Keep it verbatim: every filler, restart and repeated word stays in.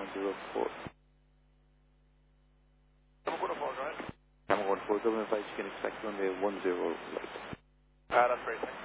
zero four. Yamaguchi four, right? Yamaguchi four, seven five, you can expect on the one zero right. Ah, that's great.